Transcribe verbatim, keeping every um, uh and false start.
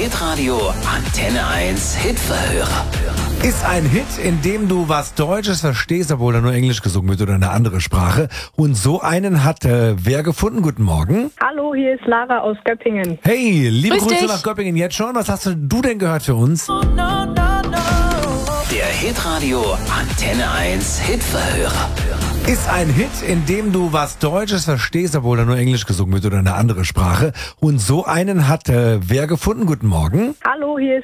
Hitradio Antenne eins Hitverhörer. Ist ein Hit, in dem du was Deutsches verstehst, obwohl da nur Englisch gesungen wird oder eine andere Sprache. Und so einen hat äh, wer gefunden? Guten Morgen. Hallo, hier ist Lara aus Göppingen. Hey, liebe Grüß Grüße dich. nach Göppingen jetzt schon. Was hast du denn gehört für uns? Der Hitradio Antenne eins Hitverhörer. Ist ein Hit, in dem du was Deutsches verstehst, obwohl da nur Englisch gesungen wird oder eine andere Sprache. Und so einen hat äh, wer gefunden? Guten Morgen. Hallo, hier ist